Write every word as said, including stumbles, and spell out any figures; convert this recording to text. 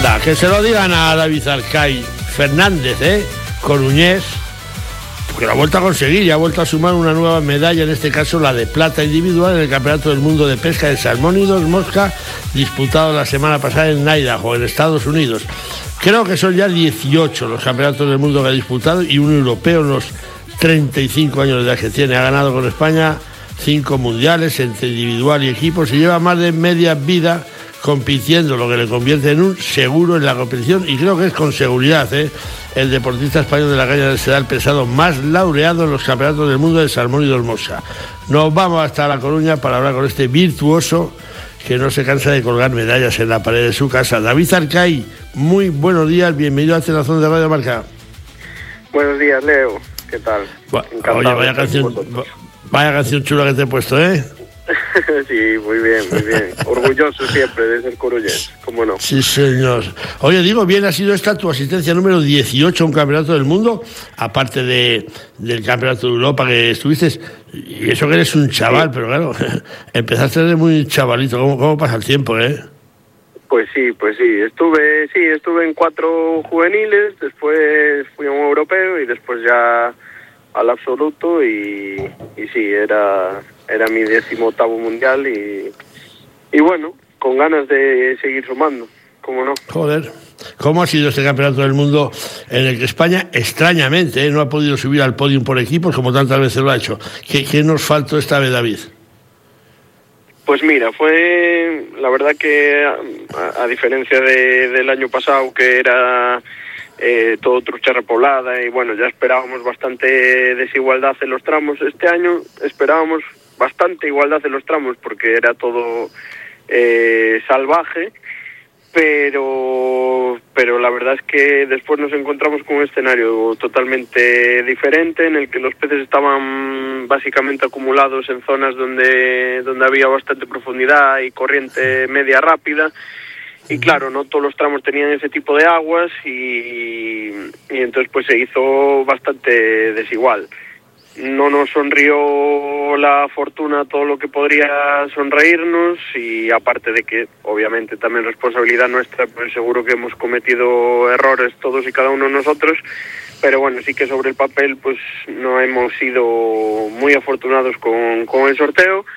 Anda, que se lo digan a David Arcay Fernández, ¿eh? Coruñés, porque lo ha vuelto a conseguir y ha vuelto a sumar una nueva medalla, en este caso la de plata individual en el Campeonato del Mundo de Pesca de Salmón y dos Mosca, disputado la semana pasada en Idaho, en Estados Unidos. Creo que son ya dieciocho los campeonatos del mundo que ha disputado y un europeo en los treinta y cinco años de edad que tiene. Ha ganado con España cinco mundiales entre individual y equipo. Se lleva más de media vida compitiendo, lo que le convierte en un seguro en la competición, y creo que es con seguridad, ¿eh? el deportista español de la caña del sedal pesado más laureado en los campeonatos del mundo de salmón y dos mosca. Nos vamos hasta La Coruña para hablar con este virtuoso que no se cansa de colgar medallas en la pared de su casa. David Arcay, muy buenos días, bienvenido a Cenazón de Radio Marca. Buenos días, Leo, ¿qué tal? Ba- Oye, vaya canción, vaya canción chula que te he puesto, ¿eh? Sí, muy bien, muy bien. Orgulloso siempre de ser coruñés, ¿cómo no? Sí, señor. Oye, digo, bien ha sido esta tu asistencia número dieciocho a un campeonato del mundo, aparte de del campeonato de Europa que estuviste, y eso que eres un chaval, pero claro, empezaste desde muy chavalito. ¿Cómo, cómo pasa el tiempo, eh? Pues sí, pues sí, estuve, sí, estuve en cuatro juveniles, después fui a un europeo y después ya al absoluto y, y sí, era... Era mi décimo octavo mundial y, y bueno, con ganas de seguir sumando, ¿cómo no? Joder, ¿cómo ha sido este campeonato del mundo en el que España, extrañamente, ¿eh? no ha podido subir al podio por equipos como tantas veces lo ha hecho? ¿Qué, qué nos faltó esta vez, David? Pues mira, fue la verdad que a, a diferencia de, del año pasado, que era eh, todo trucha repoblada y bueno, ya esperábamos bastante desigualdad en los tramos, este año esperábamos bastante igualdad en los tramos porque era todo eh, salvaje, pero pero la verdad es que después nos encontramos con un escenario totalmente diferente en el que los peces estaban básicamente acumulados en zonas donde donde había bastante profundidad y corriente media rápida, y claro, no todos los tramos tenían ese tipo de aguas y, y entonces pues se hizo bastante desigual. No nos sonrió la fortuna todo lo que podría sonreírnos, y aparte de que obviamente también responsabilidad nuestra, pues seguro que hemos cometido errores todos y cada uno de nosotros, pero bueno, sí que sobre el papel pues no hemos sido muy afortunados con, con el sorteo.